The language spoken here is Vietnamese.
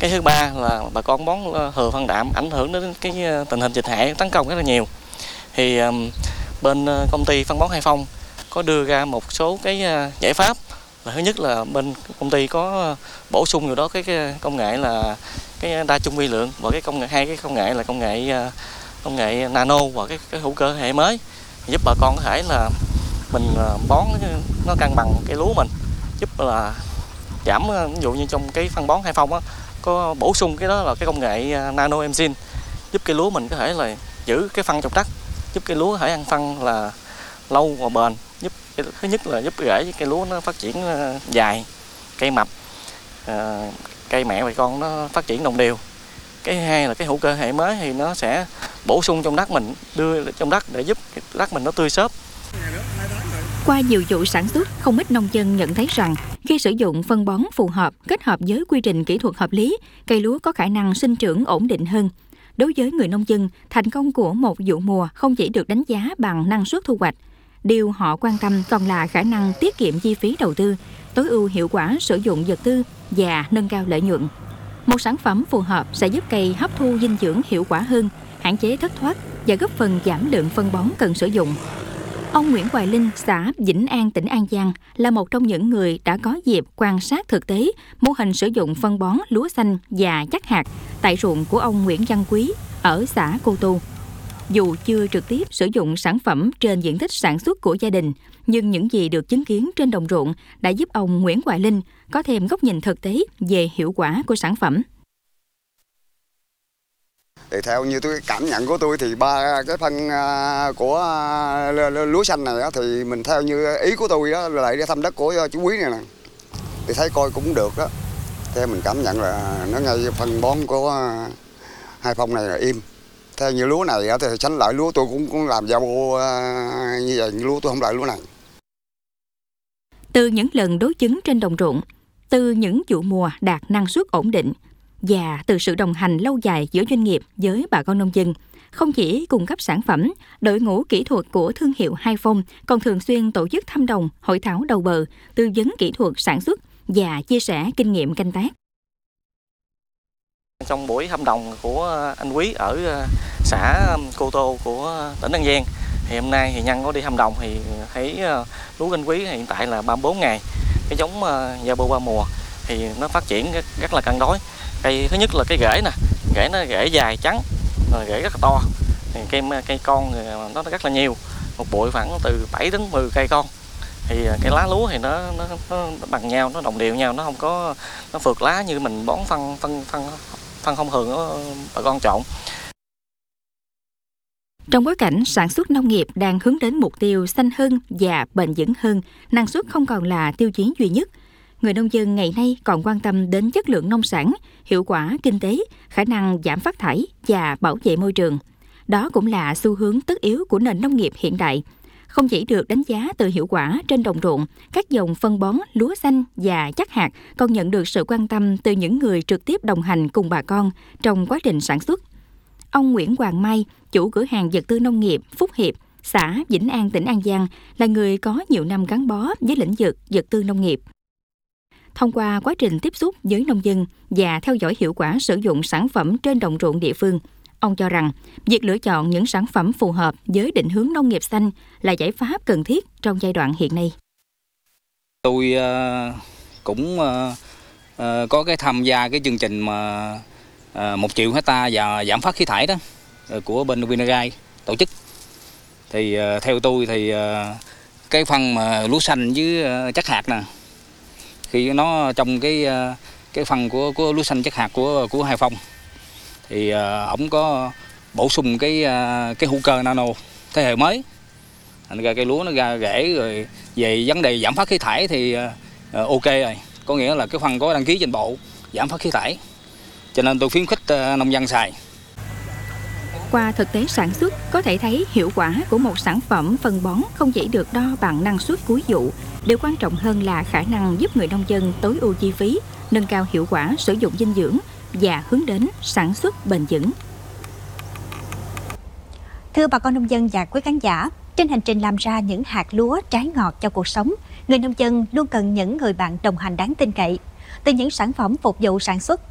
Cái thứ ba là bà con bón thừa phân đạm ảnh hưởng đến cái tình hình dịch hại tấn công rất là nhiều. Thì bên công ty phân bón Hải Phong có đưa ra một số cái giải pháp. Là thứ nhất là bên công ty có bổ sung vào đó cái công nghệ là cái đa chung vi lượng, và cái công nghệ hai cái công nghệ là công nghệ nano và cái hữu cơ hệ mới, giúp bà con có thể là mình bón nó cân bằng cái lúa mình, giúp là giảm, ví dụ như trong cái phân bón Hải Phong á có bổ sung cái đó là cái công nghệ nano enzyme, giúp cây lúa mình có thể là giữ cái phân trong đất, giúp cây lúa có thể ăn phân là lâu và bền, giúp thứ nhất là giúp rễ cây lúa nó phát triển dài, cây mập, cây mẹ và con nó phát triển đồng đều. Cái hai là cái hữu cơ hệ mới thì nó sẽ bổ sung trong đất mình, đưa trong đất để giúp đất mình nó tươi xốp. Qua nhiều vụ sản xuất, không ít nông dân nhận thấy rằng khi sử dụng phân bón phù hợp kết hợp với quy trình kỹ thuật hợp lý, cây lúa có khả năng sinh trưởng ổn định hơn. Đối với người nông dân, thành công của một vụ mùa không chỉ được đánh giá bằng năng suất thu hoạch. Điều họ quan tâm còn là khả năng tiết kiệm chi phí đầu tư, tối ưu hiệu quả sử dụng vật tư và nâng cao lợi nhuận. Một sản phẩm phù hợp sẽ giúp cây hấp thu dinh dưỡng hiệu quả hơn, hạn chế thất thoát và góp phần giảm lượng phân bón cần sử dụng. Ông Nguyễn Hoài Linh, xã Vĩnh An, tỉnh An Giang là một trong những người đã có dịp quan sát thực tế mô hình sử dụng phân bón lúa xanh và chắc hạt tại ruộng của ông Nguyễn Văn Quý ở xã Cô Tô. Dù chưa trực tiếp sử dụng sản phẩm trên diện tích sản xuất của gia đình, nhưng những gì được chứng kiến trên đồng ruộng đã giúp ông Nguyễn Hoài Linh có thêm góc nhìn thực tế về hiệu quả của sản phẩm. Thì theo như tôi cảm nhận của tôi thì ba cái phân của lúa xanh này thì mình theo như ý của tôi đó, lại đi thăm đất của chú Quý này nè, thì thấy coi cũng được đó. Theo mình cảm nhận là nó ngay phân bón của Hải Phong này là im. Theo như lúa này thì tránh lại lúa tôi cũng làm dao như vậy, lúa tôi không lại lúa này. Từ những lần đối chứng trên đồng ruộng, từ những vụ mùa đạt năng suất ổn định, và từ sự đồng hành lâu dài giữa doanh nghiệp với bà con nông dân, không chỉ cung cấp sản phẩm, đội ngũ kỹ thuật của thương hiệu Hải Phong còn thường xuyên tổ chức thăm đồng, hội thảo đầu bờ, tư vấn kỹ thuật sản xuất và chia sẻ kinh nghiệm canh tác. Trong buổi thăm đồng của anh Quý ở xã Cô Tô của tỉnh An Giang, thì hôm nay thì Nhân có đi thăm đồng thì thấy lúa anh Quý hiện tại là 34 ngày, cái giống Giabo 3 mùa thì nó phát triển rất là cân đối. Cây thứ nhất là cái rễ nè, rễ nó rễ dài trắng, rồi rễ rất là to, thì cây con thì nó rất là nhiều, một bụi khoảng từ 7 đến 10 cây con. Thì cái lá lúa thì nó bằng nhau, nó đồng đều nhau, nó không có nó phượt lá như mình bón phân thông thường bà con trộn. Trong bối cảnh sản xuất nông nghiệp đang hướng đến mục tiêu xanh hơn và bền vững hơn, năng suất không còn là tiêu chí duy nhất. Người nông dân ngày nay còn quan tâm đến chất lượng nông sản, hiệu quả kinh tế, khả năng giảm phát thải và bảo vệ môi trường. Đó cũng là xu hướng tất yếu của nền nông nghiệp hiện đại. Không chỉ được đánh giá từ hiệu quả trên đồng ruộng, các dòng phân bón lúa xanh và chắc hạt còn nhận được sự quan tâm từ những người trực tiếp đồng hành cùng bà con trong quá trình sản xuất. Ông Nguyễn Hoàng Mai, chủ cửa hàng vật tư nông nghiệp Phúc Hiệp, xã Vĩnh An, tỉnh An Giang, là người có nhiều năm gắn bó với lĩnh vực vật tư nông nghiệp. Thông qua quá trình tiếp xúc với nông dân và theo dõi hiệu quả sử dụng sản phẩm trên đồng ruộng địa phương, ông cho rằng việc lựa chọn những sản phẩm phù hợp với định hướng nông nghiệp xanh là giải pháp cần thiết trong giai đoạn hiện nay. Tôi cũng có cái tham gia cái chương trình mà 1 triệu hectare và giảm phát khí thải đó của bên Vinagai tổ chức. Thì theo tôi thì cái phân mà lúa xanh với chắc hạt nè, khi nó trong cái phân của lúa xanh chắc hạt của Hải Phong thì ổng có bổ sung cái hữu cơ nano thế hệ mới, thành ra cây lúa nó ra rễ, rồi về vấn đề giảm phát khí thải thì ok rồi, có nghĩa là cái phân có đăng ký trên bộ giảm phát khí thải, cho nên tôi khuyến khích nông dân xài. Qua thực tế sản xuất, có thể thấy hiệu quả của một sản phẩm phân bón không chỉ được đo bằng năng suất cuối vụ. Điều quan trọng hơn là khả năng giúp người nông dân tối ưu chi phí, nâng cao hiệu quả sử dụng dinh dưỡng và hướng đến sản xuất bền vững. Thưa bà con nông dân và quý khán giả, trên hành trình làm ra những hạt lúa trái ngọt cho cuộc sống, người nông dân luôn cần những người bạn đồng hành đáng tin cậy. Từ những sản phẩm phục vụ sản xuất